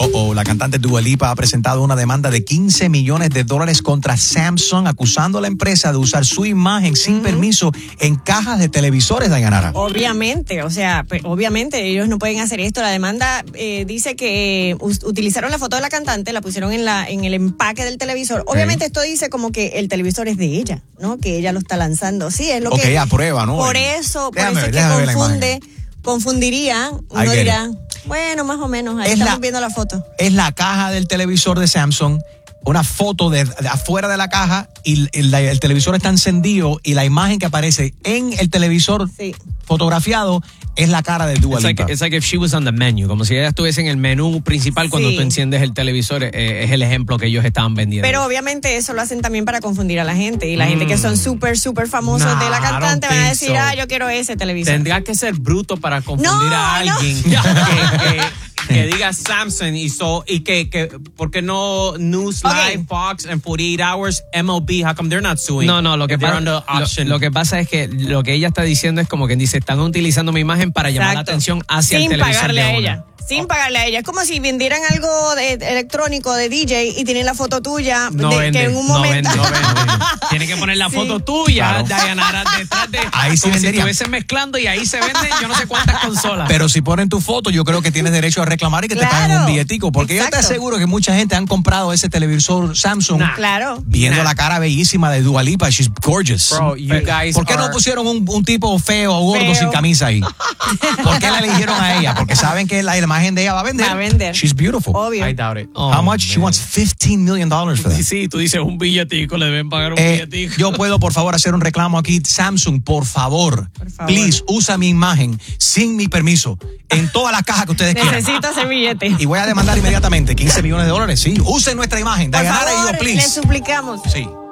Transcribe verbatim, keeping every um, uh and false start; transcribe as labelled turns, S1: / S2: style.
S1: Oh, oh, la cantante Dua Lipa ha presentado una demanda de quince millones de dólares contra Samsung, acusando a la empresa de usar su imagen sin uh-huh. permiso en cajas de televisores, Dayanara.
S2: Obviamente, o sea, pues, obviamente ellos no pueden hacer esto. La demanda eh, dice que uh, utilizaron la foto de la cantante, la pusieron en la en el empaque del televisor. Obviamente okay. esto dice como que el televisor es de ella, ¿no? Que ella lo está lanzando. Sí, es lo
S1: okay,
S2: que...
S1: Ok, aprueba, ¿no?
S2: Por eso,
S1: déjame,
S2: por eso es que confunde... Confundiría, uno dirá, bueno, más o menos, ahí es estamos la, viendo la foto.
S1: Es la caja del televisor de Samsung, una foto de, de afuera de la caja y el, el, el televisor está encendido y la imagen que aparece en el televisor sí. fotografiado es la cara de Dua Lipa.
S3: It's like, it's like if she was on the menu, como si ella estuviese en el menú principal cuando sí. tú enciendes el televisor, eh, es el ejemplo que ellos estaban vendiendo.
S2: Pero obviamente eso lo hacen también para confundir a la gente y la mm. gente que son súper, súper famosos nah, de la cantante van a decir, so. ah, yo quiero ese televisor.
S3: Tendría que ser bruto para confundir
S2: no,
S3: a alguien
S2: no.
S3: que, que, que diga Samsung y, so, y que, que, ¿por qué no News okay. Live, Fox, and forty-eight hours, M L B? How come they're not suing?
S1: No, no, lo que, pa-
S3: lo,
S1: lo que pasa es que lo que ella está diciendo es como quien dice, están utilizando mi imagen para llamar Exacto. la atención hacia
S2: sin
S1: el televisor
S2: pagarle
S1: de
S2: a
S1: una.
S2: ella. Sin oh. pagarle a ella. Es como si vendieran algo de, electrónico de D J y tienen la foto tuya
S3: no
S2: de,
S3: vende,
S2: que en un
S3: no
S2: momento...
S3: Vende, no vende. Tienen que poner la sí. foto tuya, claro. Dayanara, detrás de...
S1: Ahí sí
S3: como
S1: vendería.
S3: si estuviesen mezclando y ahí se venden yo no sé cuántas consolas.
S1: Pero si ponen tu foto, yo creo que tienes derecho a reclamar y que
S2: claro.
S1: te paguen un billetico. Porque
S2: Exacto.
S1: yo te aseguro que mucha gente han comprado ese televisor Samsung
S2: nah. claro.
S1: viendo
S3: nah.
S1: la cara bellísima de Dua Lipa. She's gorgeous.
S3: Bro, you guys
S1: ¿Por qué
S3: are...
S1: no pusieron un, un tipo feo o gordo
S2: feo.
S1: sin camisa ahí? ¿Por qué la eligieron a ella? Porque saben que la imagen de ella va a vender.
S2: Va a vender.
S1: She's beautiful.
S2: Obvio.
S3: I doubt it.
S1: Oh, How much? Man. She wants fifteen million dollars for that.
S3: Sí, sí, tú dices un billetico, le deben pagar un
S1: eh,
S3: billetico.
S1: Yo puedo, por favor, hacer un reclamo aquí. Samsung, por favor,
S2: por favor.
S1: please, usa mi imagen sin mi permiso en todas las cajas que ustedes quieran.
S2: Necesito ese billete.
S1: Y voy a demandar inmediatamente quince millones de dólares. Sí, usen nuestra imagen.
S2: Por
S1: Dayanara
S2: favor,
S1: y yo, please.
S2: le suplicamos.
S1: Sí.